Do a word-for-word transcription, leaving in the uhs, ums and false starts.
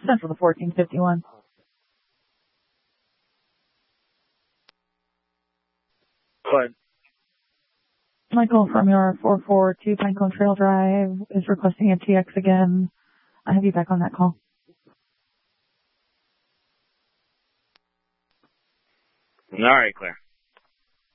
Central to fourteen fifty-one. Go ahead. Michael from your four four two Pinecone Trail Drive is requesting a T X again. I have you back on that call. All right, Claire.